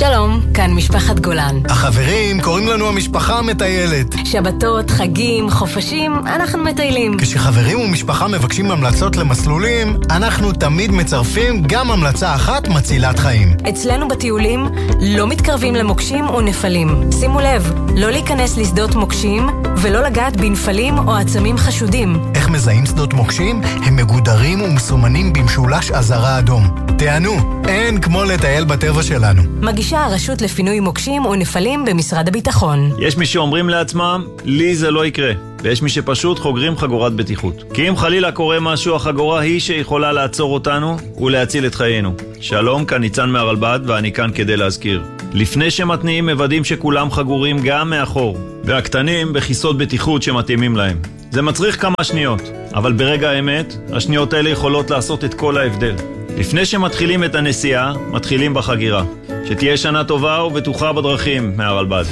שלום, כאן משפחת גולן. החברים קוראים לנו המשפחה המטיילת. שבתות, חגים, חופשים, אנחנו מטיילים. כשחברים ומשפחה מבקשים המלצות למסלולים, אנחנו תמיד מצרפים גם המלצה אחת מצילת חיים. אצלנו בטיולים לא מתקרבים למוקשים או נפלים. שימו לב, לא להיכנס לשדות מוקשים ולא לגעת בנפלים או עצמים חשודים. איך מזהים שדות מוקשים? הם מגודרים ומסומנים במשולש אזהרה אדום. תענו, אין כמו לטייל בטבע שלנו. מגישה הרשות לפינוי מוקשים ונפלים במשרד הביטחון. יש מי שאומרים לעצמם, לי זה לא יקרה. ויש מי שפשוט חוגרים חגורת בטיחות. כי אם חלילה קורה משהו, החגורה היא שיכולה לעצור אותנו ולהציל את חיינו. שלום, כאן ניצן מהרלב"ד, ואני כאן כדי להזכיר. לפני שמתניעים מוודאים שכולם חגורים גם מאחור, והקטנים בכיסות בטיחות שמתאימים להם. זה מצריך כמה שניות, אבל ברגע האמת, השניות האלה יכולות לעשות את כל ההבדל. לפני שמתחילים את הנסיעה, מתחילים בחגירה. שתהיה שנה טובה ובטוחה בדרכים מהרלב"ד.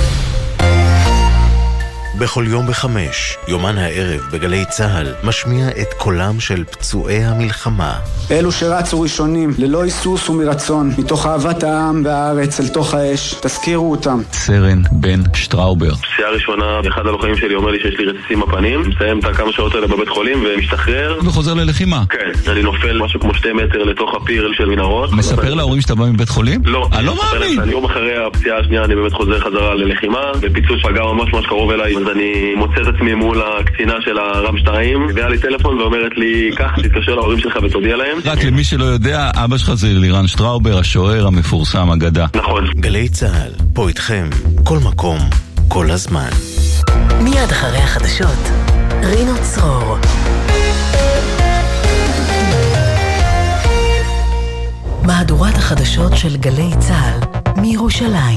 בכל יום ב5, יומן הערב בגלי צהל, משמיע את קולם של פצועי המלחמה. אלו שרצו ראשונים, ללא היסוס ומרצון, מתוך אהבת העם והארץ אל תוך האש, תזכירו אותם. סרן בן שטראובר. פציעה ראשונה, אחד הלוחמים שלי אומר לי שיש לי רסיסים בפנים, מסיים את כמה שעות האלה בבית חולים ומשתחרר. וחוזר ללחימה? כן, אני נופל משהו כמו 2 מטר לתוך הפיר של מנהרות. מספר להורים שאתה בא מבית חולים? לא. אני לא מאמין. יום אחרי הפציעה השנייה אני באמת חוזר חזרה ללחימה, בפיצוץ פגע ממש קרוב אליי, אז אני מוצא את עצמי מול הקצינה של הרם 2, והיה לי טלפון ואומרת לי, כך, תתקשר להורים שלך ותודיע להם. רק למי שלא יודע, אבא שלך זה לירן שטראובר, השוער המפורסם, אגדה. נכון. גלי צהל, פה איתכם, כל מקום, כל הזמן. מיד אחרי החדשות, רינו צרור. מהדורת החדשות של גלי צהל מירושלים.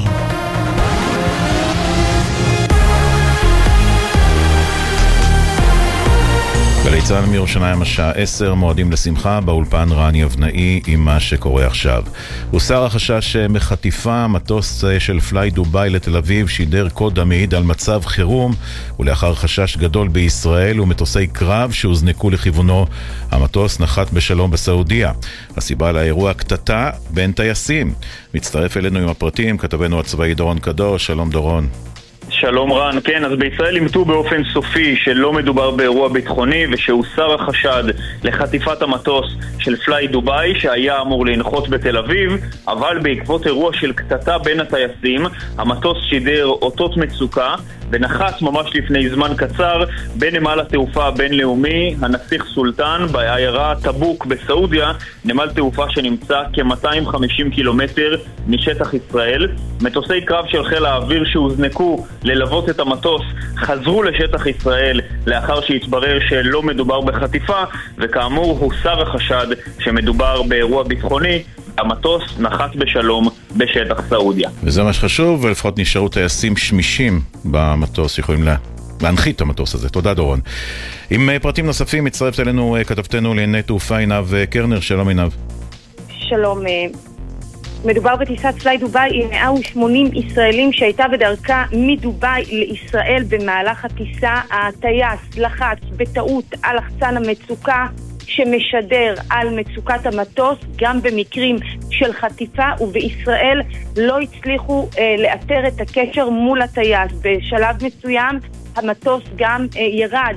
גלי צהל מירושלים השעה 10, מועדים לשמחה, באולפן רני אבנאי עם מה שקורה עכשיו. הוסר החשש מחטיפה, מטוס של פליי דוביי לתל אביב שידר קוד המעיד על מצב חירום, ולאחר חשש גדול בישראל ומטוסי קרב שהוזנקו לכיוונו, המטוס נחת בשלום בסעודיה. הסיבה לאירוע קטטה בין טייסים. מצטרף אלינו עם הפרטים כתבנו הצבאי דורון קדוש. שלום דורון. שלום רן, כן, אז בישראל אימתו באופן סופי שלא מדובר באירוע ביטחוני ושהוסר החשד לחטיפת המטוס של פליי דוביי שהיה אמור לנחות בתל אביב, אבל בעקבות אירוע של קטטה בין הטייסים, המטוס שידר אותות מצוקה ונחת ממש לפני זמן קצר בנמל התעופה הבינלאומי הנסיך סולטן בעיירה טבוק בסעודיה, נמל תעופה שנמצא כ-250 קילומטר משטח ישראל. מטוסי קרב של חיל האוויר שהוזנקו ללוות את המטוס חזרו לשטח ישראל לאחר שהתברר שלא מדובר בחטיפה, וכאמור הוסר החשד שמדובר באירוע ביטחוני. המטוס נחת בשלום בשטח סעודיה. וזה מה שחשוב, ולפחות נשארו טייסים שמישים במטוס, יכולים להנחית את המטוס הזה. תודה דורון. עם פרטים נוספים מצטרפת אלינו כתבתנו לענייני תעופה עינב קרנר. שלום עינב. שלום. מדובר בטיסת פליי דוביי עם 180 ישראלים שהייתה בדרכה מדוביי לישראל. במהלך הטיסה הטייס לחץ בטעות על לחצן המצוקה שמשדר על מצוקת המטוס גם במקרים של חטיפה, ובישראל לא הצליחו לאתר את הקשר מול הטייס. בשלב מסוים המטוס גם ירד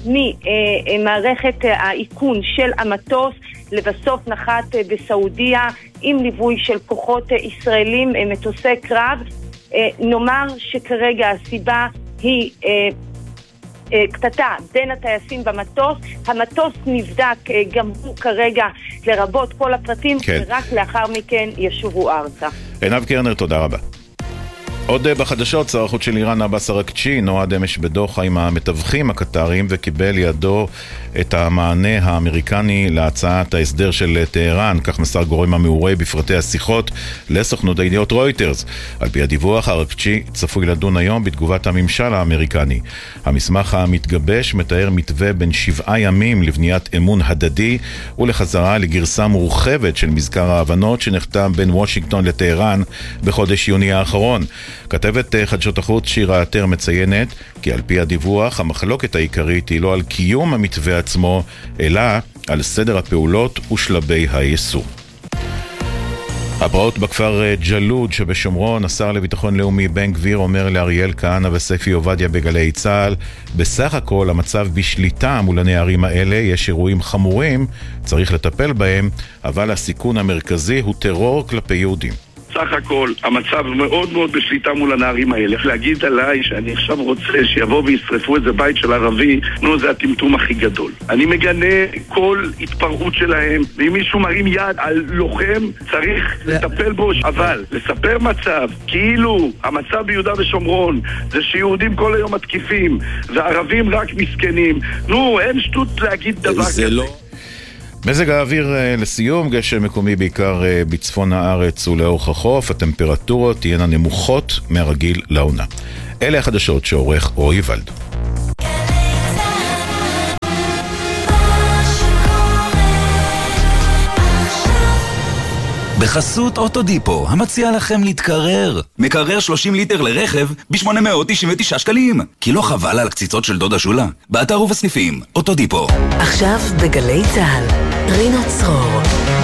ממערכת האיכון של המטוס, לבסוף נחת בסעודיה עם ליווי של כוחות ישראלים, מטוסי קרב. נאמר שכרגע הסיבה היא קטטה בין הטייסים במטוס. המטוס נבדק גם הוא כרגע לרבות כל הפרטים, כן. ורק לאחר מכן ישובו ארצה. עינב קרנר, תודה רבה. עוד בחדשות, שר החוץ של איראן עבאס אראגצ'י נועד אמש בדוחה עם המתווכים הקטריים וקיבל לידו את המענה האמריקני להצעת ההסדר של טהרן, כך מסר גורם המעורה בפרטי השיחות לסוכנות הידיעות רויטרס. על פי הדיווח, אראגצ'י צפוי לדון היום בתגובת הממשל האמריקני. המסמך המתגבש מתאר מתווה בין 7 ימים לבניית אמון הדדי ולחזרה לגרסה מורחבת של מזכר ההבנות שנחתם בין וושינגטון לטהרן בחודש יוני האחרון. כתבת חדשות החוץ שירה עטר מציינת כי על פי הדיווח המחלוקת העיקרית היא לא על קיום המתווה עצמו, אלא על סדר הפעולות ושלבי היישום. הפרעות בכפר ג'לוד שבשומרון, השר לביטחון לאומי בן גביר אומר לאריאל כהנא וספי עובדיה בגלי צה"ל, בסך הכל המצב בשליטה מול הנערים האלה, יש אירועים חמורים, צריך לטפל בהם, אבל הסיכון המרכזי הוא טרור כלפי יהודים. סך הכל, המצב מאוד מאוד בשליטה מול הנערים האלה. להגיד עליי שאני עכשיו רוצה שיבואו וישרפו איזה בית של ערבי, זה הטמטום הכי גדול. אני מגנה כל התפרעות שלהם, ואם מישהו מרים יד על לוחם, צריך לטפל בו. אבל לספר מצב, כאילו המצב ביהודה ושומרון, זה שיהודים כל היום מתקיפים, וערבים רק מסכנים. אין שטות להגיד דבר כזה. מזג האוויר לסיום, גשם מקומי בעיקר בצפון הארץ ולאורך החוף, הטמפרטורות תהיינה נמוכות מהרגיל לעונה. אלה החדשות שעורך רועי ולד. בחסות אוטודיפו, המציע לכם להתקרר. מקרר 30 ליטר לרכב ב-899 שקלים. כי לא חבל על הקציצות של דודה שולה? באתר ובסניפים, אוטודיפו. עכשיו בגלי צהל, רינו צרור.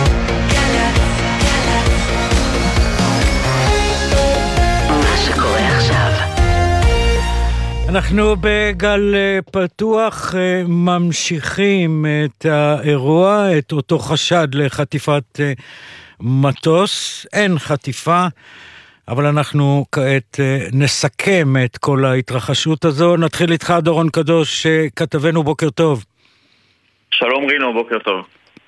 מה שקורה עכשיו. אנחנו בגל פתוח ממשיכים את האירוע, את אותו חשד לחטיפת מטוס. אין חטיפה, אבל אנחנו כעת נסכם את כל ההתרחשות הזו. נתחיל איתך דורון קדוש, כתבנו, בוקר טוב. שלום רינו, בוקר טוב.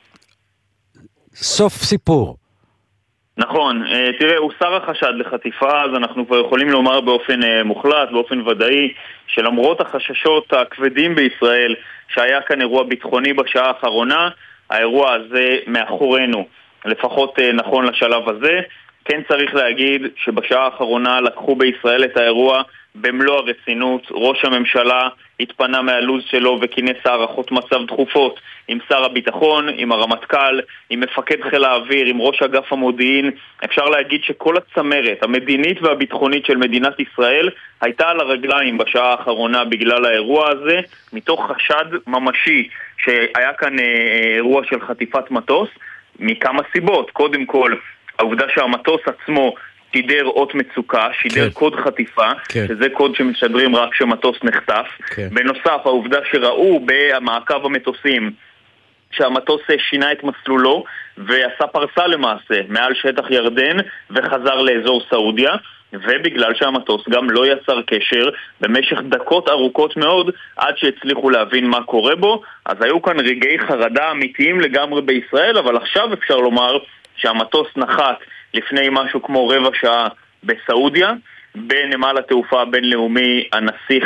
סוף סיפור. נכון, תראה, הוסר החשד לחטיפה, אז אנחנו כבר יכולים לומר באופן מוחלט, באופן ודאי, שלמרות החששות הכבדים בישראל, שהיה כאן אירוע ביטחוני בשעה האחרונה, האירוע הזה מאחורינו. לפחות נכון לשלב הזה. כן צריך להגיד שבשעה האחרונה לקחו בישראל את האירוע במלוא הרצינות. ראש הממשלה התפנה מהלוז שלו וכינס הערכות מצב דחופות עם שר הביטחון, עם הרמטכ"ל, עם מפקד חיל האוויר, עם ראש אגף המודיעין. אפשר להגיד שכל הצמרת המדינית והביטחונית של מדינת ישראל הייתה על הרגליים בשעה האחרונה בגלל האירוע הזה, מתוך חשד ממשי שהיה כאן אירוע של חטיפת מטוס. מכמה סיבות. קודם כל, העובדה שהמטוס עצמו שידר אות מצוקה, שידר קוד חטיפה, שזה קוד שמשדרים רק שמטוס נחטף. בנוסף, העובדה שראו במעקב המטוסים שהמטוס שינה את מסלולו ועשה פרסה למעשה מעל שטח ירדן וחזר לאזור סעודיה, ובגלל שהמטוס גם לא יצר קשר במשך דקות ארוכות מאוד עד שהצליחו להבין מה קורה בו. אז היו כאן רגעי חרדה אמיתיים לגמרי בישראל, אבל עכשיו אפשר לומר שהמטוס נחת לפני משהו כמו רבע שעה בסעודיה, בנמל התעופה הבינלאומי הנסיך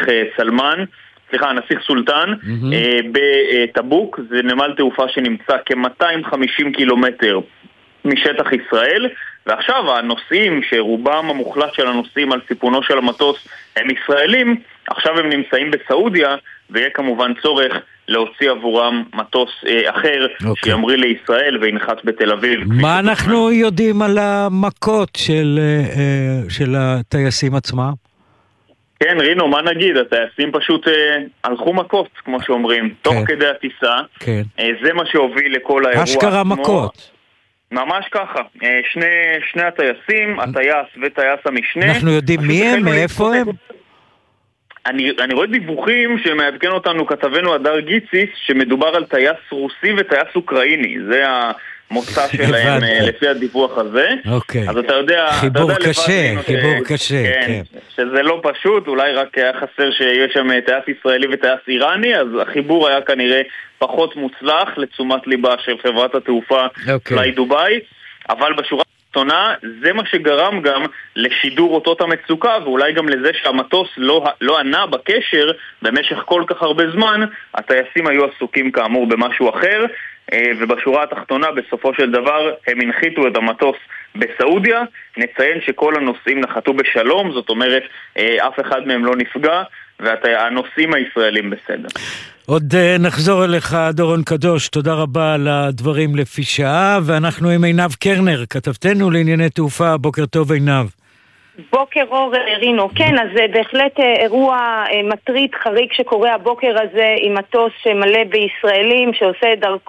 סולטן, בטבוק. זה נמל תעופה שנמצא כ-250 קילומטר משטח ישראל, ועכשיו הנוסעים, שרובם המוחלט של הנוסעים על סיפונו של המטוס הם ישראלים, עכשיו הם נמצאים בסעודיה, ויהיה כמובן צורך להוציא עבורם מטוס אחר שימריא לישראל וינחת בתל אביב. מה אנחנו יודעים על המכות של הטייסים עצמם? כן, רינו, מה נגיד? הטייסים פשוט הלכו מכות, כמו שאומרים, תוך כדי הטיסה. זה מה שהוביל לכל האירוע. אשכרה מכות. ממש ככה. שני הטייסים, הטייס וטייס המשנה. אנחנו יודעים מי הם? מאיפה הם? אני רואה דיווחים שמעדכן אותנו כתבנו הדר גיציס, שמדובר על טייס רוסי וטייס אוקראיני. זה המוצא שלהם לפי הדיווח הזה. אז אתה יודע... חיבור קשה. כן, שזה לא פשוט, אולי רק היה חסר שיש שם טייס ישראלי וטייס איראני, אז החיבור היה כנראה פחות מוצלח לתשומת ליבה של חברת התעופה פליי דוביי, אבל בשורה זה מה שגרם גם לשידור אותות המצוקה, ואולי גם לזה שהמטוס לא ענה בקשר במשך כל כך הרבה זמן. הטייסים היו עסוקים כאמור במשהו אחר, ובשורה התחתונה בסופו של דבר הם הנחיתו את המטוס בסעודיה. נציין שכל הנוסעים נחתו בשלום, זאת אומרת אף אחד מהם לא נפגע, והנוסעים הישראלים בסדר. עוד נחזור אליך דורון קדוש, תודה רבה על הדברים לפי שעה, ואנחנו עם עינב קרנר, כתבתנו לענייני תעופה. בוקר טוב עינב. בוקר אור רינו. כן, אז בהחלט אירוע מטריד חריג שקורה הבוקר הזה עם מטוס מלא בישראלים שעושה את דרכו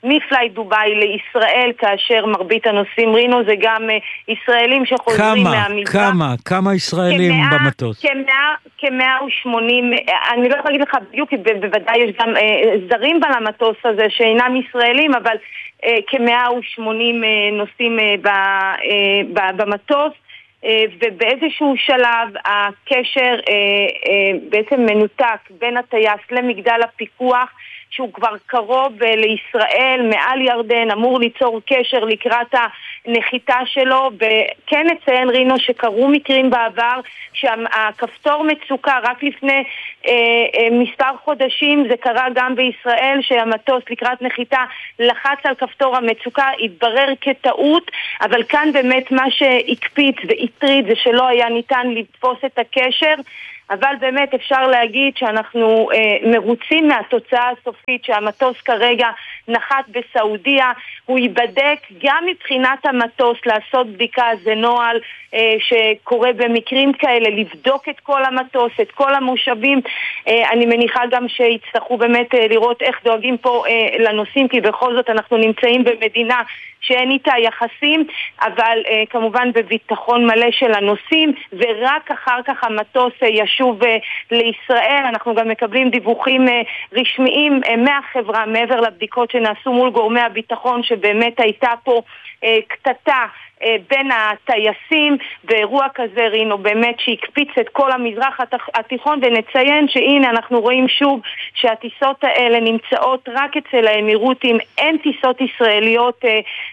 מפליי דוביי לישראל, כאשר מרבית הנוסעים רינו זה גם ישראלים שחוזרים מהמזרח. כמה ישראלים במטוס? כ-180, אני לא יכולה להגיד לך בדיוק, כי בוודאי יש גם זרים במטוס הזה שאינם ישראלים, אבל כ-180 נוסעים במטוס, ובאיזשהו שלב הקשר בעצם מנותק בין הטייס למגדל הפיקוח, שהוא כבר קרוב לישראל, מעל ירדן, אמור ליצור קשר לקראת הנחיתה שלו. וכן נציין רינו שקרו מקרים בעבר שהכפתור מצוקה רק לפני מספר חודשים, זה קרה גם בישראל, שהמטוס לקראת נחיתה לחץ על כפתור המצוקה, התברר כטעות, אבל כאן באמת מה שהקפיץ והטריד זה שלא היה ניתן לתפוס את הקשר. אבל באמת אפשר להגיד שאנחנו מרוצים מהתוצאה הסופית, שהמטוס כרגע נחת בסעודיה. הוא ייבדק גם מבחינת המטוס, לעשות בדיקה, זה נוהל שקורה במקרים כאלה, לבדוק את כל המטוס, את כל המושבים. אני מניחה גם שיצטרכו באמת לראות איך דואגים פה לנוסעים, כי בכל זאת אנחנו נמצאים במדינה שאין איתה יחסים, אבל כמובן בביטחון מלא של הנוסעים, ורק אחר כך המטוס ישוב לישראל. אנחנו גם מקבלים דיווחים רשמיים מהחברה, מעבר לבדיקות שנעשו מול גורמי הביטחון, שבאמת הייתה פה קטטה בין הטייסים, ואירוע כזה רינו באמת שהקפיץ את כל המזרח התיכון. ונציין שהנה אנחנו רואים שוב שהטיסות האלה נמצאות רק אצל האמירותים, אין טיסות ישראליות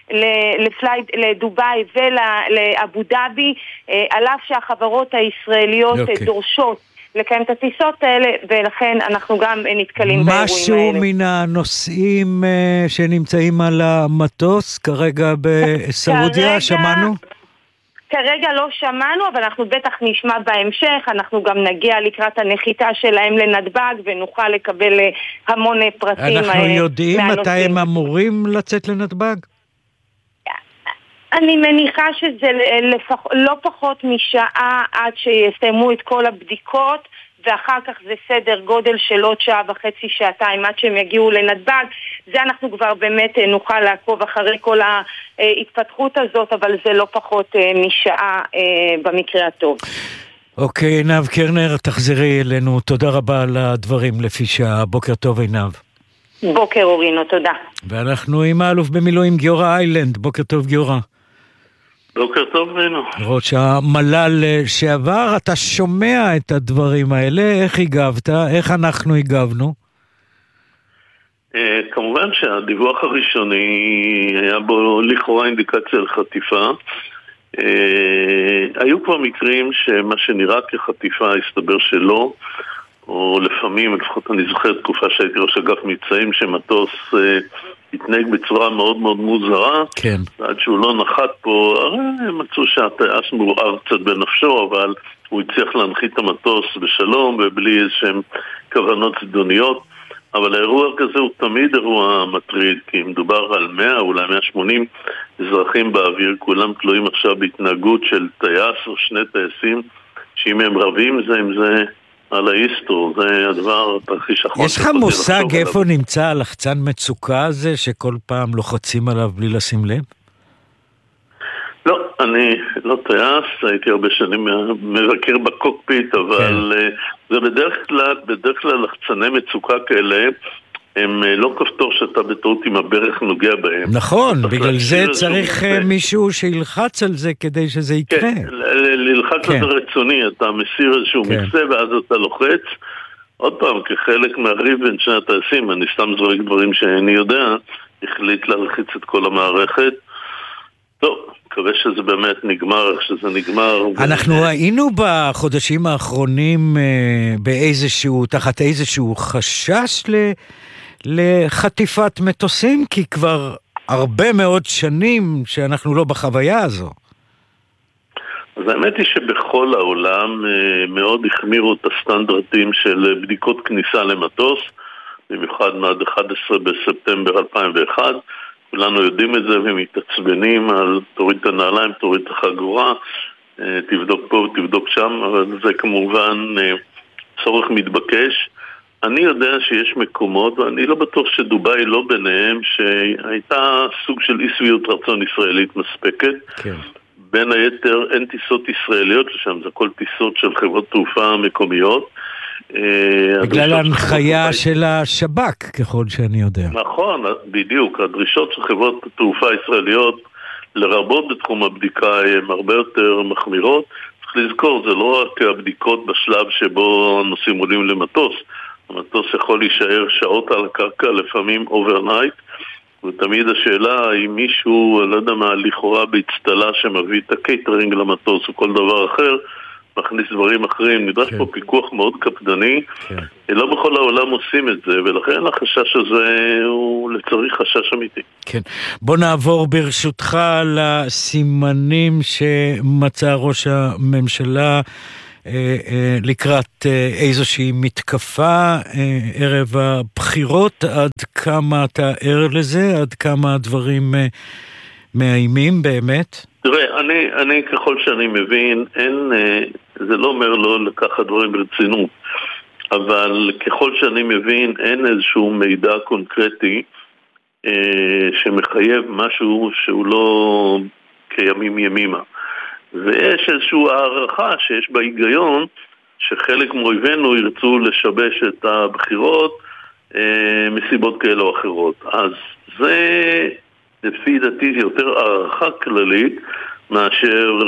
לדוביי ולאבו דאבי, על אף שהחברות הישראליות דורשות לקיים את הטיסות האלה, ולכן אנחנו גם נתקלים באירועים האלה. משהו מן הנוסעים שנמצאים על המטוס כרגע בסעודיה, שמענו? כרגע לא שמענו, אבל אנחנו בטח נשמע בהמשך. אנחנו גם נגיע לקראת הנחיתה שלהם לנתב"ג, ונוכל לקבל המון פרטים. אנחנו יודעים מתי הם אמורים לצאת לנתב"ג? אני מניחה שזה לא פחות משעה עד שיסיימו את כל הבדיקות, ואחר כך זה סדר גודל של עוד שעה וחצי, שעתיים, עד שהם יגיעו לנתב"ג. זה אנחנו כבר באמת נוכל לעקוב אחרי כל ההתפתחות הזאת, אבל זה לא פחות משעה במקרה הטוב. אוקיי, עינב קרנר, תחזרי אלינו. תודה רבה על הדברים לפי שעה. בוקר טוב עינב. בוקר אורינו, תודה. ואנחנו עם האלוף במילואים גיורא איילנד. בוקר טוב גיורא. בוקר טוב רינו. ראש המל"ל שעבר, אתה שומע את הדברים האלה, איך הגבת? איך אנחנו הגבנו? כמובן שהדיווח הראשוני היה בו לכאורה אינדיקציה לחטיפה. היו כבר מקרים שמה שנראה כחטיפה הסתבר שלא, או לפעמים, לפחות אני זוכר תקופה שהייתי ראש אגף מבצעים, שמטוס התנהג בצורה מאוד מאוד מוזרה, כן. ועד שהוא לא נחת פה, הרי מצאו שהטייס מעורער קצת בנפשו, אבל הוא הצליח להנחית את המטוס בשלום ובלי איזשהם כוונות זדוניות. אבל האירוע כזה הוא תמיד אירוע מטריד, כי מדובר על 100 אולי 180 אזרחים באוויר, כולם תלויים עכשיו בהתנהגות של טייס או שני טייסים, שאם הם רבים זה עם זה על האיסטרו, זה הדבר הכי שחון. יש לך מושג איפה נמצא הלחצן מצוקה הזה שכל פעם לוחצים עליו בלי לשים לב? לא, אני לא טייס, הייתי הרבה שנים מבקר בקוקפיט, אבל זה בדרך כלל לחצני מצוקה כאלה, הם לא כפתור שאתה בטעות עם הברך נוגע בהם. נכון, בגלל זה צריך מישהו שילחץ על זה כדי שזה יקרה. כן, ללחץ על זה רצוני, אתה מסיר איזשהו מקצה ואז אתה לוחץ. עוד פעם, כחלק מהריב בין שני הטייסים, אני סתם זורק דברים שאני יודע, החליט להלחיץ את כל המערכת. טוב, מקווה שזה באמת נגמר, איך שזה נגמר. אנחנו היינו בחודשים האחרונים תחת איזשהו חשש לחטיפת מטוסים, כי כבר הרבה מאוד שנים שאנחנו לא בחוויה הזו. אז האמת היא שבכל העולם מאוד החמירו את הסטנדרטים של בדיקות כניסה למטוס, במיוחד מעד 11 בספטמבר 2001, כולנו יודעים את זה ומתעצבנים על תוריד את הנעליים, תוריד את החגורה, תבדוק פה ותבדוק שם, אבל זה כמובן צורך מתבקש. אני יודע שיש מקומות, ואני לא בטוח שדוביי לא ביניהם, שהייתה סוג של אי שביעות רצון ישראלית מספקת. כן. בין היתר אין טיסות ישראליות לשם, זה כל טיסות של חברות תעופה מקומיות. בגלל ההנחיה של השב"כ, ככל שאני יודע. נכון, בדיוק. הדרישות של חברות תעופה ישראליות, לרבות בתחום הבדיקה, הן הרבה יותר מחמירות. צריך לזכור, זה לא רק הבדיקות בשלב שבו הנוסעים עולים למטוס. המטוס יכול להישאר שעות על הקרקע, לפעמים אוברנייט, ותמיד השאלה אם מישהו, לא יודע מה, לכאורה בהצטלה שמביא את הקייטרינג למטוס או כל דבר אחר, מכניס דברים אחרים, נדרש פה פיקוח מאוד קפדני, לא בכל העולם עושים את זה, ולכן החשש הזה הוא לצריך חשש אמיתי. כן, בוא נעבור ברשותך לסימנים שמצא ראש הממשלה לקראת איזושהי מתקפה ערב הבחירות. עד כמה אתה ער לזה? עד כמה הדברים מאיימים באמת? תראה, אני ככל שאני מבין, זה לא אומר לא לקחת דברים ברצינות, אבל ככל שאני מבין, אין איזשהו מידע קונקרטי שמחייב משהו שהוא לא כימים ימימה. ויש איזושהי הערכה שיש בה היגיון שחלק מאויבינו ירצו לשבש את הבחירות מסיבות כאלה או אחרות. אז זה לפי דעתי יותר הערכה כללית מאשר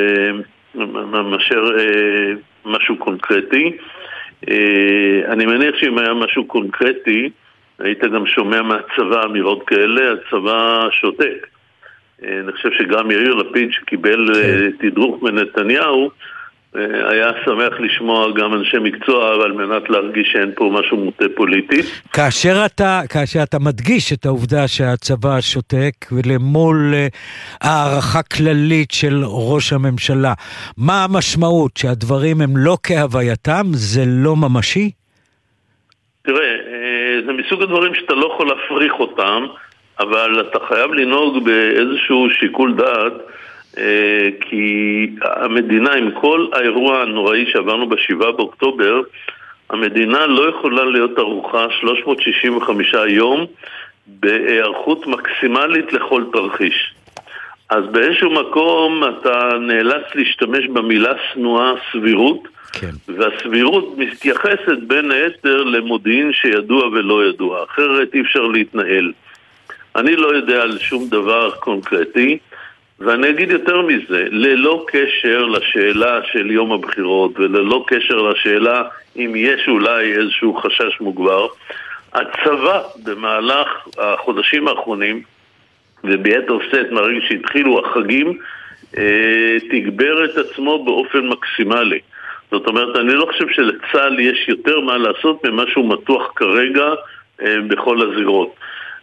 משהו קונקרטי. אני מניח שאם היה משהו קונקרטי היית גם שומע מהצבא אמירות כאלה, הצבא שותק. אני חושב שגם יאיר לפיד שקיבל תדרוך מנתניהו היה שמח לשמוע גם אנשי מקצוע על מנת להרגיש שאין פה משהו מוטה פוליטי. כאשר אתה מדגיש את העובדה שהצבא שותק ולמול הערכה כללית של ראש הממשלה, מה המשמעות שהדברים הם לא כהווייתם, זה לא ממשי? תראה, זה מסוג הדברים שאתה לא יכול להפריך אותם, אבל אתה חייב לנהוג באיזשהו שיקול דעת, כי המדינה, עם כל האירוע הנוראי שעברנו ב7 באוקטובר, המדינה לא יכולה להיות ערוכה 365 יום בהיערכות מקסימלית לכל תרחיש. אז באיזשהו מקום אתה נאלץ להשתמש במילה סנועה סבירות, והסבירות מתייחסת בין היתר למודיעין שידוע ולא ידוע, אחרת אי אפשר להתנהל. אני לא יודע על שום דבר קונקרטי, ואני אגיד יותר מזה, ללא קשר לשאלה של יום הבחירות, וללא קשר לשאלה אם יש אולי איזשהו חשש מוגבר, הצבא במהלך החודשים האחרונים, וביתר שאת מהרגע שהתחילו החגים, תגבר את עצמו באופן מקסימלי. זאת אומרת, אני לא חושב שלצה"ל יש יותר מה לעשות ממה שהוא מתוח כרגע בכל הזירות.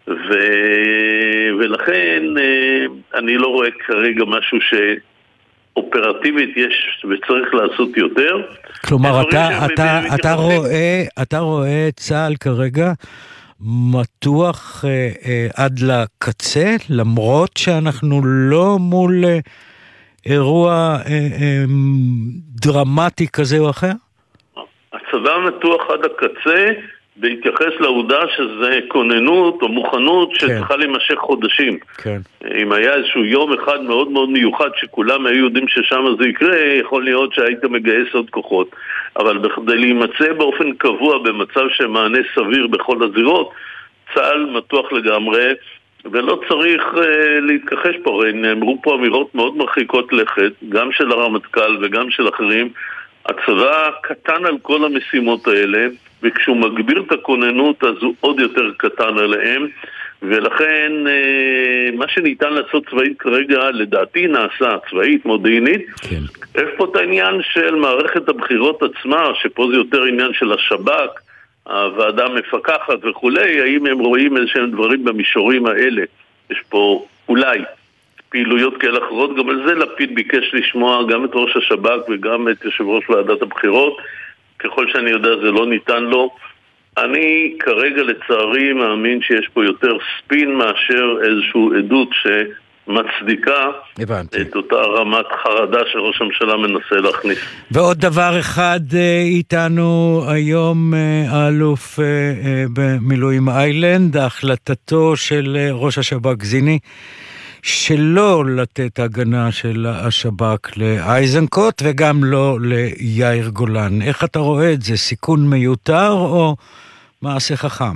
ולכן אני לא רואה כרגע משהו שאופרטיבית יש וצריך לעשות יותר. כלומר, אתה רואה צה"ל כרגע מתוח עד לקצה, למרות שאנחנו לא מול אירוע דרמטי כזה או אחר? הצבא מתוח עד הקצה בהתייחס לעובדה שזה כוננות או מוכנות שצריכה להימשך חודשים. אם היה איזשהו יום אחד מאוד מאוד מיוחד שכולם היו יודעים ששם זה יקרה, יכול להיות שהיית מגייס עוד כוחות. אבל בכדי להימצא באופן קבוע במצב שמענה סביר בכל הזירות, צה"ל מתוח לגמרי, ולא צריך להתכחש פה. נאמרו פה אמירות מאוד מרחיקות לכת, גם של הרמטכ"ל וגם של אחרים. הצבא קטן על כל המשימות האלה, וכשהוא מגביר את הכוננות אז הוא עוד יותר קטן עליהם, ולכן מה שניתן לעשות צבאית כרגע לדעתי נעשה צבאית, מודיעינית. יש פה את העניין של מערכת הבחירות עצמה, שפה זה יותר עניין של השב"כ, הוועדה מפקחת וכולי, האם הם רואים איזשהם דברים במישורים האלה. יש פה אולי פעילויות כאלה אחרות, גם על זה לפיד ביקש לשמוע גם את ראש השב"כ וגם את יושב ראש ועדת הבחירות. ככל שאני יודע זה לא ניתן לו. אני כרגע לצערי מאמין שיש פה יותר ספין מאשר איזשהו עדות מצדיקה את אותה רמת חרדה שראש הממשלה מנסה להכניס. ועוד דבר אחד איתנו היום, האלוף במילואים איילנד, החלטתו של ראש השב"כ גזיני, שלא לתת הגנה של השב"כ לאייזנקוט וגם לא ליאיר גולן. איך אתה רואה את זה? סיכון מיותר או מעשה חכם?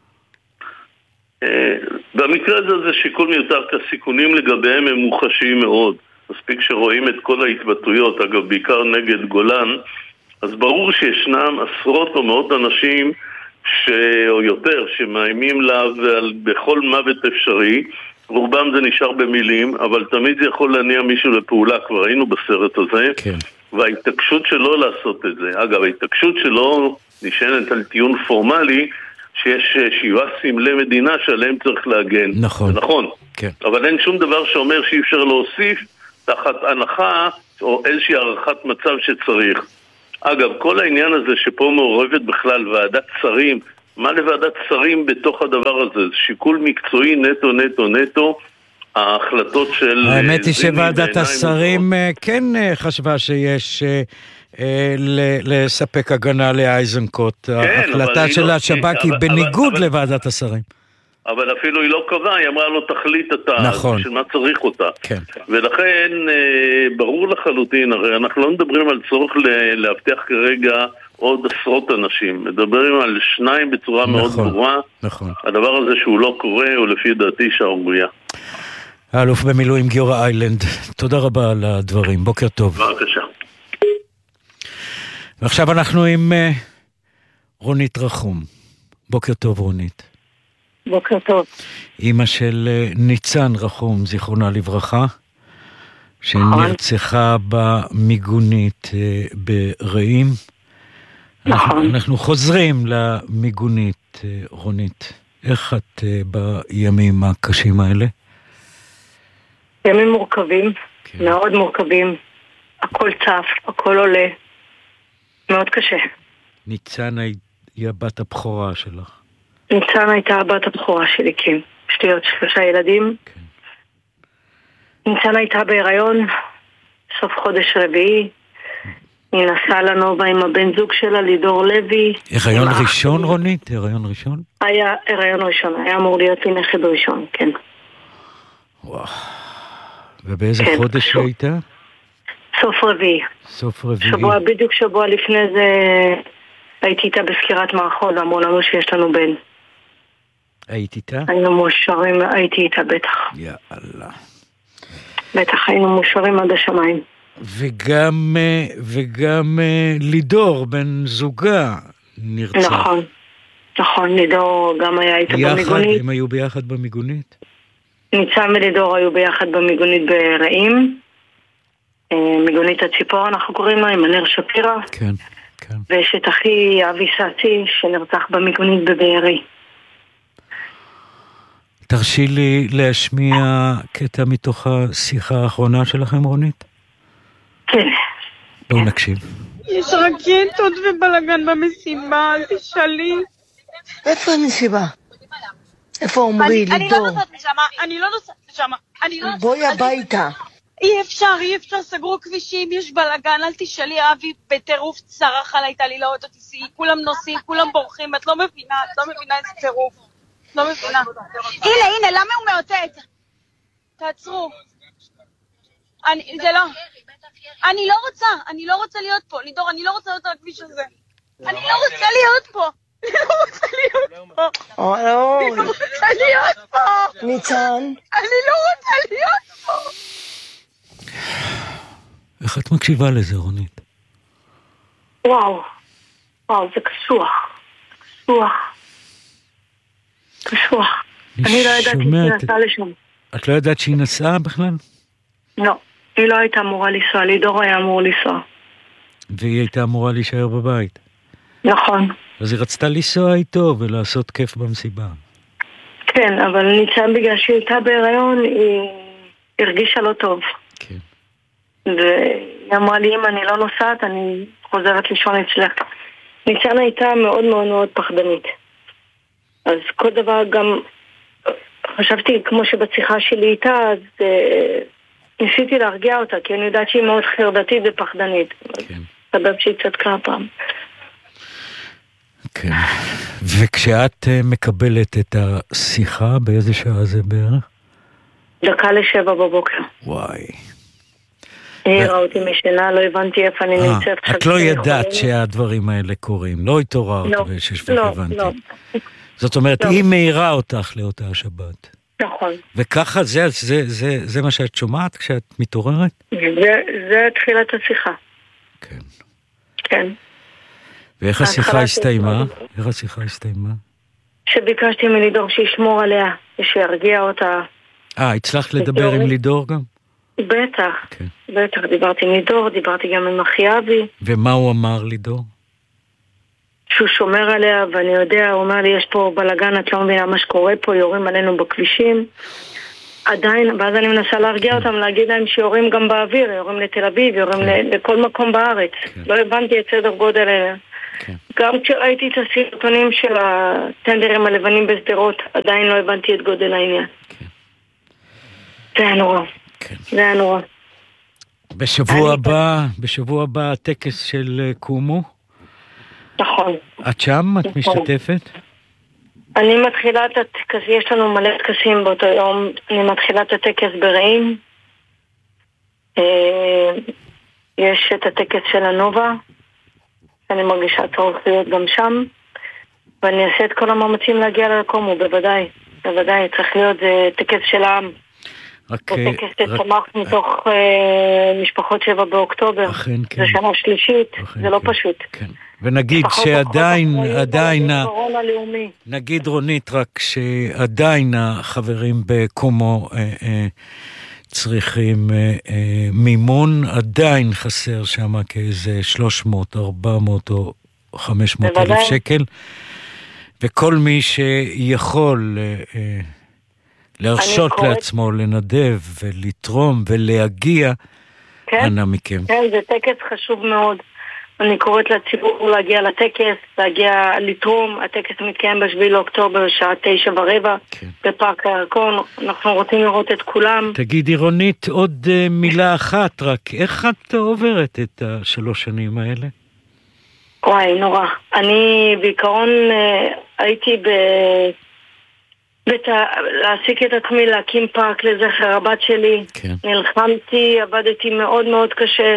במקרה הזה זה שיקול מיותר, כי הסיכונים לגביהם הם מוחשיים מאוד. מספיק שרואים את כל ההתבטאויות, אגב בעיקר נגד גולן, אז ברור שישנם עשרות או מאות אנשים או יותר שמאיימים לה בכל מוות אפשרי. רובם זה נשאר במילים, אבל תמיד זה יכול להניע מישהו לפעולה, כבר היינו בסרט הזה. כן. וההתעקשות שלו לעשות את זה, אגב ההתעקשות שלו נשענת על טיעון פורמלי שיש 7 סמלי מדינה שעליהם צריך להגן. נכון. נכון. כן. אבל אין שום דבר שאומר שאי אפשר להוסיף תחת הנחה או איזושהי הערכת מצב שצריך. אגב, כל העניין הזה שפה מעורבת בכלל ועדת שרים, מה לוועדת שרים בתוך הדבר הזה? זה שיקול מקצועי נטו נטו נטו, ההחלטות של... האמת היא שוועדת השרים כן חשבה שיש לספק הגנה לאייזנקוט. ההחלטה של השב"כ היא בניגוד לוועדת השרים. אבל אפילו היא לא קבעה, היא אמרה לו תחליט אתה, נכון. של מה צריך אותה. כן. ולכן ברור לחלוטין, הרי אנחנו לא מדברים על צורך להבטיח כרגע עוד עשרות אנשים, מדברים על 2 בצורה מאוד ברורה. נכון. הדבר הזה שהוא לא קורה, הוא לפי דעתי שערורייה. האלוף במילואים גיורא איילנד, תודה רבה על הדברים, בוקר טוב. בבקשה. ועכשיו אנחנו עם רונית רחום. בוקר טוב רונית. בוקר טוב. אמא של ניצן רחום, זיכרונה לברכה, שנרצחה במיגונית ברעים. אנחנו חוזרים למיגונית, רונית. איך את בימים הקשים האלה? ימים מורכבים, מאוד מורכבים. הכל צף, הכל עולה. מאוד קשה. ניצן היא הבת הבכורה שלך. ניצן הייתה הבת הבכורה שלי, כן. יש לי עוד 3 ילדים. כן. ניצן הייתה בהיריון, סוף חודש רביעי. היא נסעה לנובה עם הבן זוג שלה, לידור לוי. הריון ראשון, רונית? הריון ראשון? היה הריון ראשון, היה אמור להיות לי נכד ראשון, כן. וואו. ובאיזה חודש היא הייתה? סוף רביעי. סוף רביעי. בדיוק שבוע לפני זה הייתי איתה בסקירת מערכות, ואמרו לנו שיש לנו בן. היית איתה? היינו מאושרים, הייתי איתה בטח. יאללה. בטח היינו מאושרים עד השמיים. וגם לידור, בן זוגה, נרצח. נכון, לידור גם היה איתה במיגונית. הם היו ביחד במיגונית? ניצן ולידור היו ביחד במיגונית ברעים. מיגונית הציפור אנחנו קוראים לה, עם הנר שפירה. כן. ויש את אחי אבי סעצי שנרצח במיגונית בבארי. תרשי לי להשמיע קטע מתוך השיחה האחרונה שלכם, רונית? כן. בואו נקשיב. יש רקטות ובלגן במסיבה, אל תשאלי. איפה המסיבה? איפה עומרי, לידור? אני לא נוסעת לשם. בואי הביתה. אי אפשר, סגרו כבישים, יש בלגן, אל תשאלי, אבי בטירוף צרח עליי, תעלי לאוטו, תיסעי, כולם נוסעים, כולם בורחים, את לא מבינה איזה טירוף. לא מבינה. הנה, למה הוא מאותת? תעצרו. זה לא. אני לא רוצה להיות פה, לידור, אני לא רוצה להיות על הכביש הזה. אני לא רוצה להיות פה. ניצן. אני לא רוצה להיות פה. איך את מקשיבה לזה, רונית? וואו, זה קשוח. אני לא יודעת שהיא נסעה לשם. את לא יודעת שהיא נסעה בכלל? לא, היא לא הייתה אמורה לנסוע, לידור היה אמור לנסוע. והיא הייתה אמורה להישאר בבית? נכון. אז היא רצתה לנסוע איתו ולעשות כיף במסיבה. כן, אבל ניצן בגלל שהיא הייתה בהיריון, היא הרגישה לא טוב. כן. והיא אמרה לי, אם אני לא נוסעת, אני חוזרת לישון אצלך. ניצן הייתה מאוד מאוד מאוד פחדנית. אז כל דבר גם חשבתי, כמו שבשיחה שלי איתה, אז ניסיתי להרגיע אותה, כי אני יודעת שהיא מאוד חרדתית ופחדנית. כן. סבב שהיא צדקה הפעם. כן. וכשאת מקבלת את השיחה, באיזה שעה זה בערך? 6:45 בבוקר. וואי. היא הראה אותי משנה, לא הבנתי איפה אני נמצאת. את לא ידעת שהדברים האלה קורים, לא התעוררת ב-6:30. לא. זאת אומרת, היא מהירה אותך לאותה השבת. נכון. וככה זה מה שאת שומעת כשאת מתעוררת? זה תחילת השיחה. כן. כן. ואיך השיחה הסתיימה? איך השיחה הסתיימה? שביקשתי מלידור שישמור עליה, ושירגיע אותה. הצלחת לדבר עם לידור גם? בטח, בטח, דיברתי עם לידור, דיברתי גם עם אחי אבי. ומה הוא אמר לידור? שהוא שומר עליה, ואני יודע, הוא אומר לי, יש פה בלגן, את לא מבינה מה שקורה פה, יורים עלינו בכבישים. עדיין, ואז אני מנסה להרגיע אותם, להגיד להם שיורים גם באוויר, יורים לתל אביב, יורים לכל מקום בארץ. לא הבנתי את סדר גודל האלה. גם כשראיתי את הסרטונים של הטנדרים הלבנים בסדרות, עדיין לא הבנתי את גודל העניין. זה היה נורא. זה היה נורא. בשבוע הבא הטקס של קומו? נכון. את שם? את משתתפת? אני מתחילה את הטקס, יש לנו מלא טקסים באותו יום, אני מתחילה את הטקס ברעים. יש את הטקס של הנובה, אני מרגישה צורך להיות גם שם, ואני אעשה את כל המאמצים להגיע לקומו, בוודאי, צריך להיות טקס של העם. זה טקס שצמח מתוך משפחות 7 באוקטובר, זה שנה שלישית, זה לא פשוט. ונגיד שעדיין, נגיד רונית, רק שעדיין החברים בקומו צריכים מימון, עדיין חסר שם כאיזה 300, 400 או 500 אלף שקל, וכל מי שיכול להרשות לעצמו לנדב ולתרום ולהגיע, אנא מכם. כן, זה טקס חשוב מאוד. אני קוראת לציבור להגיע לטקס, להגיע לתרום. הטקס מתקיים ב7 לאוקטובר, שעה 9:15, בפארק הירקון. אנחנו רוצים לראות את כולם. תגידי רונית, עוד מילה אחת רק, איך את עוברת את 3 שנים האלה? וואי, נורא. אני בעיקרון הייתי להעסיק את עצמי, להקים פארק לזכר הבת שלי. נלחמתי, עבדתי מאוד מאוד קשה.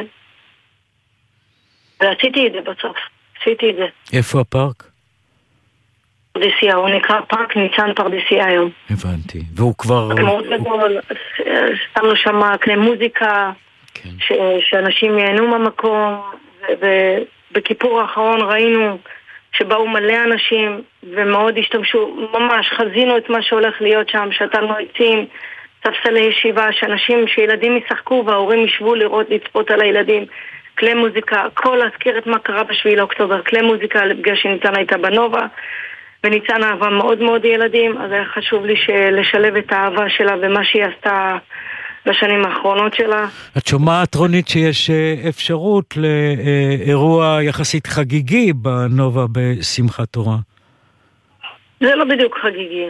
ועשיתי את זה בסוף, עשיתי את זה. איפה הפארק? פרדסיה, הוא נקרא פארק ניצן פרדסיה היום. הבנתי, והוא כבר... מאוד גדול, שמנו שם כלי מוזיקה, שאנשים ייהנו מהמקום, ובכיפור האחרון ראינו שבאו מלא אנשים, ומאוד השתמשו, ממש חזינו את מה שהולך להיות שם, שתלנו עצים, ספסלי ישיבה, שילדים ישחקו וההורים ישבו לצפות על הילדים. כלי מוזיקה, הכל להזכיר את מה קרה ב7 לאוקטובר, כלי מוזיקה לפגש שניצן הייתה בנובה, וניצן אהבה מאוד מאוד ילדים, אז היה חשוב לי לשלב את האהבה שלה ומה שהיא עשתה בשנים האחרונות שלה. את שומעת רונית שיש אפשרות לאירוע יחסית חגיגי בנובה בשמחת תורה? זה לא בדיוק חגיגי,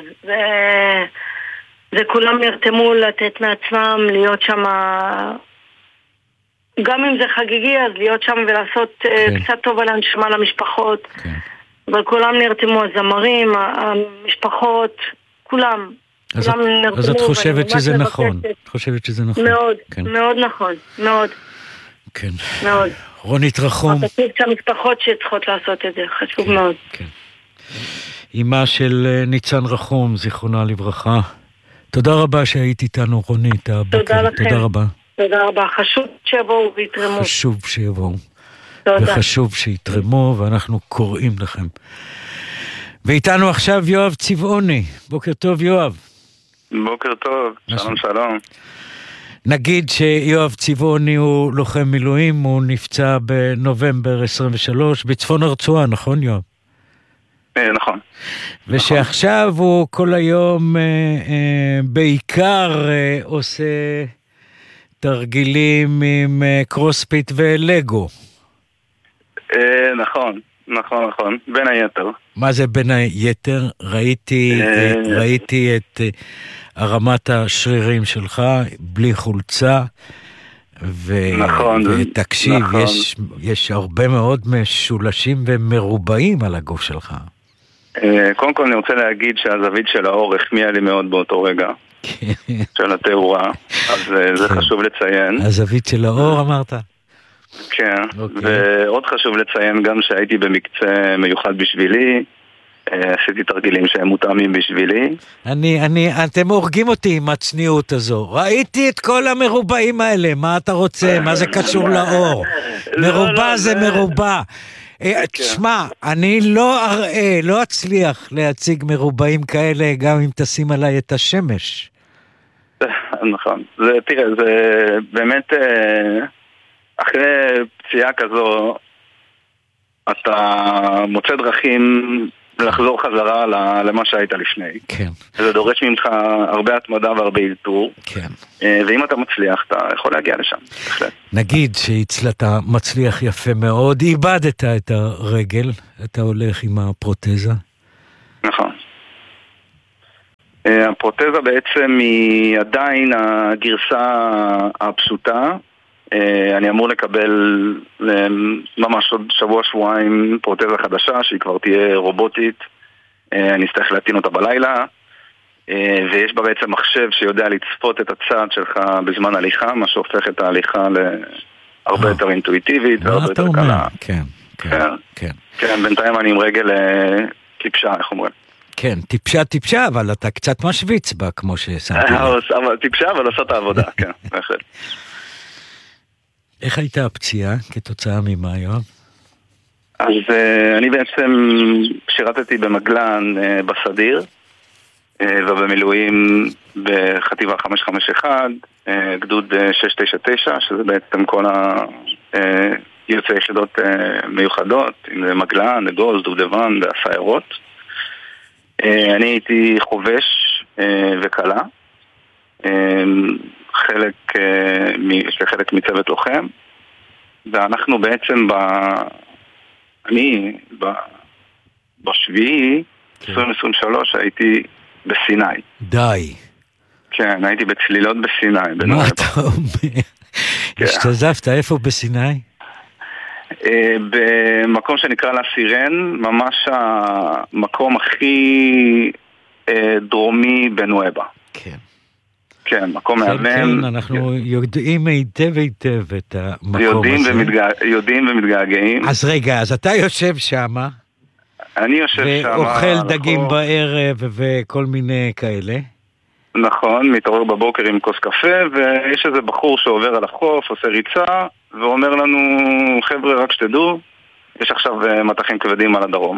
זה כולם נרתמו לתת מעצמם, להיות שם... גם אם זה חגיגי, אז להיות שם ולעשות קצת טוב על הנשמה למשפחות. אבל כולם נרתמו, הזמרים, המשפחות, כולם. אז את חושבת שזה נכון? את חושבת שזה נכון? מאוד, מאוד נכון, מאוד. כן. מאוד. רונית רחום. חשוב שהמשפחות שצריכות לעשות את זה, חשוב מאוד. כן. אמא של ניצן רחום, זיכרונה לברכה. תודה רבה שהיית איתנו רונית הבוקר. תודה רבה. תודה רבה, חשוב שיבואו ויתרמו. חשוב שיבואו. וחשוב שיתרמו, ואנחנו קוראים לכם. ואיתנו עכשיו יואב צבעוני. בוקר טוב יואב. בוקר טוב, שלום שלום. נגיד שיואב צבעוני הוא לוחם מילואים, הוא נפצע בנובמבר 23 בצפון הרצועה, נכון יואב? נכון. ושעכשיו הוא כל היום בעיקר עושה... תרגילים עם קרוספיט ולגו. נכון, בין היתר. מה זה בין היתר? ראיתי את הרמת השרירים שלך, בלי חולצה, נכון, ותקשיב, נכון. יש הרבה מאוד משולשים ומרובעים על הגוף שלך. קודם כל אני רוצה להגיד שהזווית של האור החמיאה לי מאוד באותו רגע. של התאורה, אז זה חשוב לציין. הזווית של האור אמרת? כן, ועוד חשוב לציין גם שהייתי במקצה מיוחד בשבילי, עשיתי תרגילים שהם מותאמים בשבילי. אתם הורגים אותי עם הצניעות הזו. ראיתי את כל המרובעים האלה, מה אתה רוצה? מה זה קשור לאור? מרובע זה מרובע. תשמע, אני לא אצליח להציג מרובעים כאלה גם אם תשים עליי את השמש. נכון. תראה, זה באמת, אחרי פציעה כזו, אתה מוצא דרכים לחזור חזרה למה שהיית לפני. כן. זה דורש ממך הרבה התמדה והרבה אילתור. כן. ואם אתה מצליח, אתה יכול להגיע לשם. נגיד שאתה מצליח יפה מאוד, איבדת את הרגל, אתה הולך עם הפרוטזה. נכון. הפרוטזה בעצם היא עדיין הגרסה הפשוטה. אני אמור לקבל ממש עוד שבוע-שבועיים פרוטזה חדשה שהיא כבר תהיה רובוטית. אני אצטרך להטעין אותה בלילה, ויש בה בעצם מחשב שיודע לצפות את הצעד שלך בזמן הליכה, מה שהופך את ההליכה להרבה יותר אינטואיטיבית והרבה יותר קלה. כן. כן, בינתיים אני עם רגל טיפשה, איך אומרים? כן, טיפשה, אבל אתה קצת משוויץ בה, כמו ששמתי. טיפשה, אבל עושה את העבודה, כן, בהחלט. איך הייתה הפציעה כתוצאה ממה, יואב? אז אני בעצם שירתתי במגלן בסדיר, ובמילואים בחטיבה 551, גדוד 699, שזה בעצם כל יוצאי יחידות מיוחדות, אם זה מגלן, אגוז, דובדבן והסיירות. אני הייתי חובש וקלה, חלק מצוות לוחם, ואנחנו בעצם בשביעי 2023 הייתי בסיני. די. כן, הייתי בצלילות בסיני. מה אתה אומר? השתזפת, איפה בסיני? במקום שנקרא לה סירן, ממש המקום הכי דרומי בנואבה. כן. כן, מקום מהמם. כן, אנחנו יודעים היטב את המקום הזה. יודעים ומתגעגעים. אז רגע, אז אתה יושב שם. אני יושב שם. ואוכל דגים בערב וכל מיני כאלה. נכון, מתעורר בבוקר עם כוס קפה, ויש איזה בחור שעובר על החוף, עושה ריצה, ואומר לנו, חבר'ה, רק שתדעו, יש עכשיו מתחים כבדים על הדרום.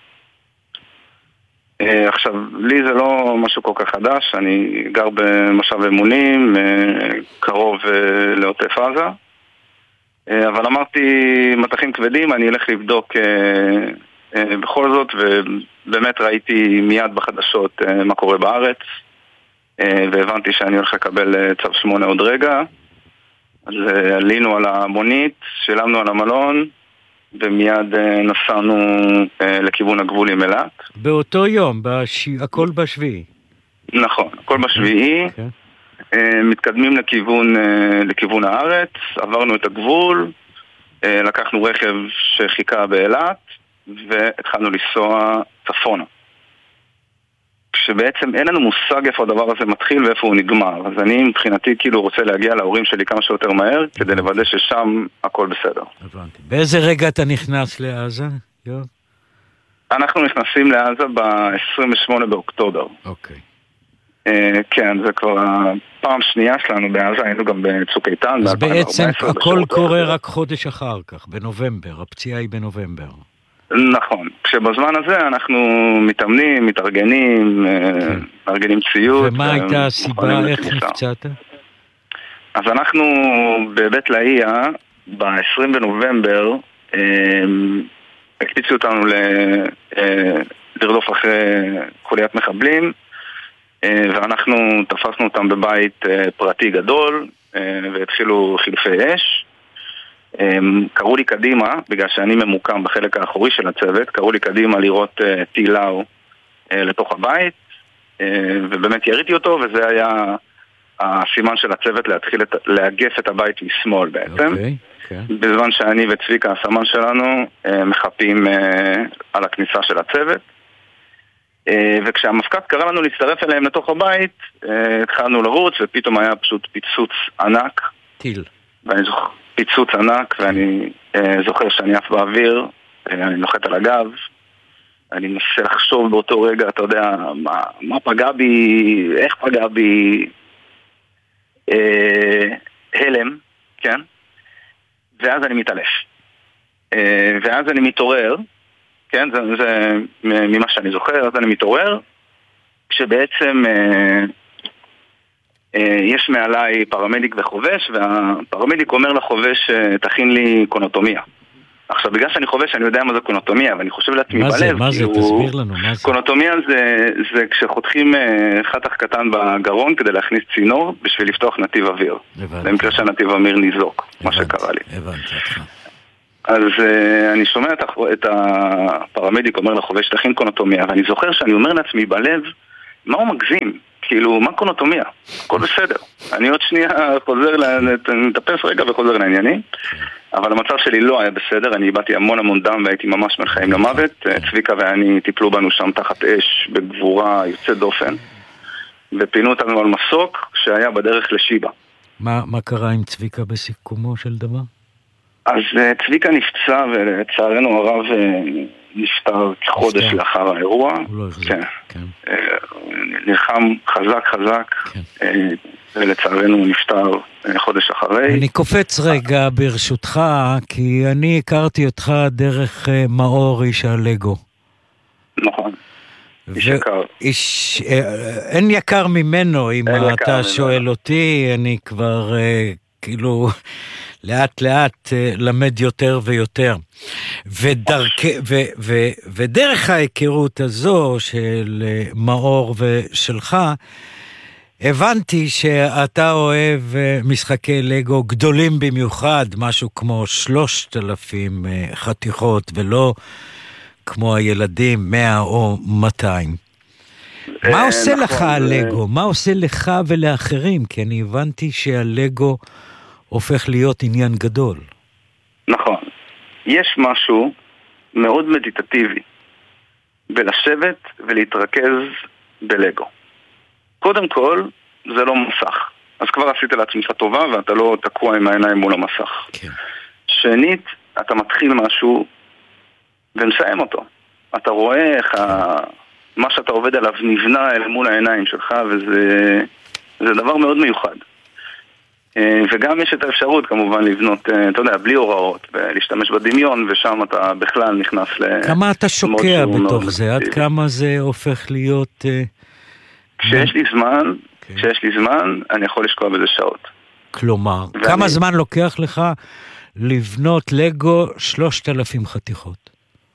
עכשיו, לי זה לא משהו כל כך חדש, אני גר במשאב אמונים, קרוב לעוטף עזה, אבל אמרתי, מתחים כבדים, אני אלך לבדוק בכל זאת, ובאמת ראיתי מיד בחדשות מה קורה בארץ, והבנתי שאני הולך לקבל צו 8 עוד רגע. אז עלינו על המונית, שילמנו על המלון, ומיד נסענו לכיוון הגבול עם אילת. באותו יום, הכל בשביעי. נכון, הכל בשביעי. מתקדמים לכיוון הארץ, עברנו את הגבול, לקחנו רכב שחיכה באילת, והתחלנו לנסוע צפונה. שבעצם אין לנו מושג איפה הדבר הזה מתחיל ואיפה הוא נגמר. אז אני מבחינתי כאילו רוצה להגיע להורים שלי כמה שיותר מהר, כדי לוודא ששם הכל בסדר. הבנתי. באיזה רגע אתה נכנס לעזה, יואב? אנחנו נכנסים לעזה ב-28 באוקטובר. אוקיי. כן, זה כבר הפעם שנייה שלנו בעזה, היינו גם בצוק איתן. אז בעצם הכל קורה רק חודש אחר כך, בנובמבר, הפציעה היא בנובמבר. נכון, כשבזמן הזה אנחנו מתאמנים, מתארגנים, מארגנים ציוד. ומה הייתה הסיבה, איך נפצעת? אז אנחנו בבית לאיה, ב-20 בנובמבר, הקפיצו אותנו לרדוף אחרי חוליית מחבלים, ואנחנו תפסנו אותם בבית פרטי גדול, והתחילו חילופי אש. קראו לי קדימה, בגלל שאני ממוקם בחלק האחורי של הצוות, קראו לי קדימה לראות טילאו לתוך הבית, ובאמת יריתי אותו, וזה היה הסימן של הצוות להתחיל לאגף את הבית משמאל בעצם. בזמן שאני וצביקה, הסמן שלנו, מחפים על הכניסה של הצוות. וכשהמפקד קרא לנו להצטרף אליהם לתוך הבית, התחלנו לרוץ, ופתאום היה פשוט פיצוץ ענק. טיל. פיצוץ ענק, ואני זוכר שאני עף באוויר, אני נוחת על הגב, אני מנסה לחשוב באותו רגע, אתה יודע, מה פגע בי, איך פגע בי, הלם, כן? ואז אני מתעלף. ואז אני מתעורר, כן? זה ממה שאני זוכר, אז אני מתעורר, כשבעצם יש מעליי פרמדיק וחובש, והפרמדיק אומר לחובש, תכין לי קונוטומיה. עכשיו, בגלל שאני חובש, אני יודע מה זה קונוטומיה, ואני חושב לעצמי בלב. מה זה? תסביר לנו, מה זה? קונוטומיה זה כשחותכים חתך קטן בגרון כדי להכניס צינור בשביל לפתוח נתיב אוויר. במקרה שהנתיב אוויר ניזוק, מה שקרה לי. הבנתי אותך. אז אני שומע את הפרמדיק אומר לחובש, תכין קונוטומיה, ואני זוכר שאני אומר לעצמי בלב, מה הוא מגזים? כאילו, מה קונוטומיה? הכל בסדר. אני עוד שנייה חוזר, נתפס רגע וחוזר לענייני, אבל המצב שלי לא היה בסדר, אני איבדתי המון דם והייתי ממש מלחיים למוות. צביקה ואני טיפלו בנו שם תחת אש בגבורה יוצאת דופן, ופינו אותנו על מסוק שהיה בדרך לשיבה. מה קרה עם צביקה בסיכומו של דבר? אז צביקה נפצע ולצערנו הרב נפטר כחודש לאחר האירוע. הוא לא החזיק. כן. נלחם חזק, ולצערנו הוא נפטר חודש אחרי. אני קופץ רגע ברשותך, כי אני הכרתי אותך דרך מאור איש הלגו. נכון. איש יקר. אין יקר ממנו, אם אתה שואל אותי, אני כבר כאילו לאט לאט למד יותר ויותר. ודרך ההיכרות הזו של מאור ושלך, הבנתי שאתה אוהב משחקי לגו גדולים במיוחד, משהו כמו 3,000 חתיכות, ולא כמו הילדים 100 או 200. מה עושה לך הלגו? מה עושה לך ולאחרים? כי אני הבנתי שהלגו הופך להיות עניין גדול. נכון. יש משהו מאוד מדיטטיבי בלשבת ולהתרכז בלגו. קודם כל, זה לא מסך. אז כבר עשית לעצמך טובה ואתה לא תקוע עם העיניים מול המסך. כן. שנית, אתה מתחיל משהו ומסיים אותו. אתה רואה איך מה שאתה עובד עליו נבנה אל מול העיניים שלך, וזה דבר מאוד מיוחד. וגם יש את האפשרות כמובן לבנות, אתה יודע, בלי הוראות, ולהשתמש בדמיון, ושם אתה בכלל נכנס כמה אתה שוקע בתוך זה? עד כמה זה הופך להיות... כשיש לי זמן, אני יכול לשקוע בזה שעות. כלומר, כמה זמן לוקח לך לבנות לגו 3,000 חתיכות?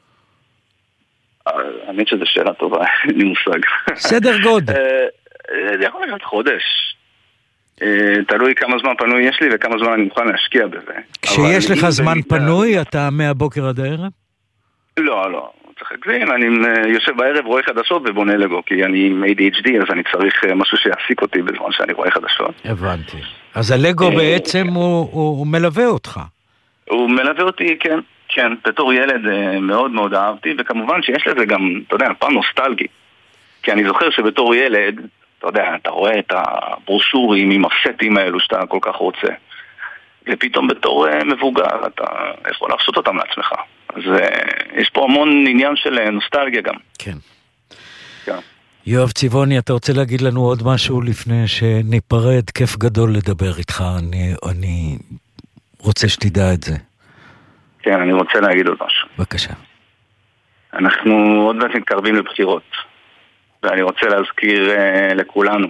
האמת שזו שאלה טובה, אין לי מושג. סדר גודל. זה יכול להיות חודש. תלוי כמה זמן פנוי יש לי וכמה זמן אני מוכן להשקיע בזה. כשיש לך זמן פנוי, אתה מהבוקר עד הערב? לא. צריך להגזים, אני יושב בערב, רואה חדשות ובונה לגו, כי אני עם ADHD, אז אני צריך משהו שיעסיק אותי בזמן שאני רואה חדשות. הבנתי. אז הלגו בעצם הוא מלווה אותך. הוא מלווה אותי, כן, בתור ילד מאוד מאוד אהבתי, וכמובן שיש לזה גם, אתה יודע, פעם נוסטלגי. כי אני זוכר שבתור ילד, אתה יודע, אתה רואה את הברושורים עם הסטים האלו שאתה כל כך רוצה. ופתאום בתור מבוגר אתה יכול לעשות אותם לעצמך. אז יש פה המון עניין של נוסטלגיה גם. כן. יואב צבעוני, אתה רוצה להגיד לנו עוד משהו לפני שניפרד? כיף גדול לדבר איתך, אני רוצה שתדע את זה. כן, אני רוצה להגיד עוד משהו. בבקשה. אנחנו עוד מעט מתקרבים לבחירות, ואני רוצה להזכיר לכולנו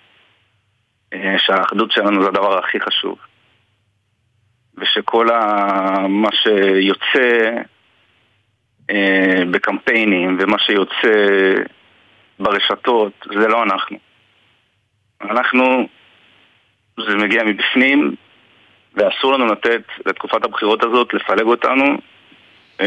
שהאחדות שלנו זה הדבר הכי חשוב. ושכל מה שיוצא בקמפיינים ומה שיוצא ברשתות זה לא אנחנו זה מגיע מבפנים, ואסור לנו לתת לתקופת הבחירות הזאת לפלג אותנו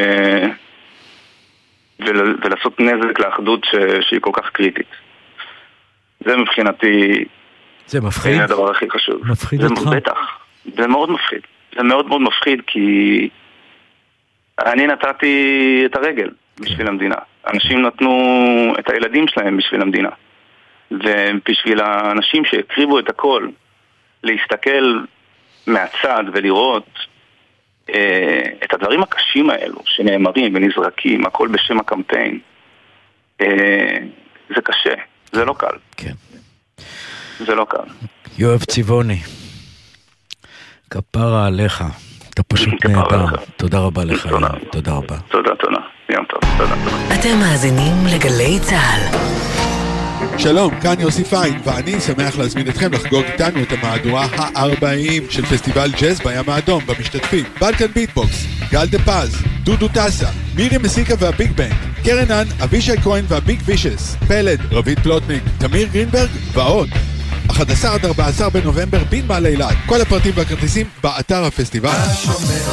ולעשות נזק לאחדות שהיא כל כך קריטית. זה מבחינתי... זה מפחיד? זה הדבר הכי חשוב. מפחיד אותך? בטח, זה מאוד מפחיד. זה מאוד מאוד מפחיד כי אני נתתי את הרגל בשביל המדינה. אנשים נתנו את הילדים שלהם בשביל המדינה. ובשביל האנשים שהקריבו את הכל, להסתכל מהצד ולראות את הדברים הקשים האלו שנאמרים ונזרקים, הכל בשם הקמפיין, זה קשה, זה לא קל. כן. זה לא קל. יואב צבעוני, כפרה עליך, אתה פשוט נהדר. תודה רבה לך. תודה רבה. תודה. יום טוב. תודה. אתם מאזינים לגלי צהל. שלום, כאן יוסי פיין, ואני שמח להזמין אתכם לחגוג איתנו את המהדורה ה-40 של פסטיבל ג'אז בים האדום, במשתתפים בלקן ביטבוקס, גל דה פז, דודו טסה, מירי מסיקה והביג בנד, קרנן, אבישי כהן והביג וישס, פלד, רבית פלוטניק, תמיר גרינברג ועוד. 11 עד 14 בנובמבר בין מעלה אילת. כל הפרטים והכרטיסים באתר הפסטיבל.